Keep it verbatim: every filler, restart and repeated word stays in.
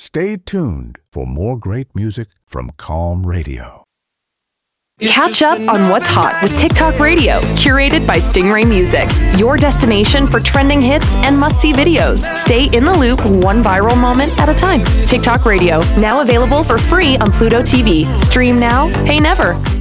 Stay tuned for more great music from Calm Radio. Catch up on what's hot with TikTok Radio, curated by Stingray Music. Your destination for trending hits and must-see videos. Stay in the loop, one viral moment at a time. TikTok Radio, now available for free on Pluto T V. Stream now, pay never.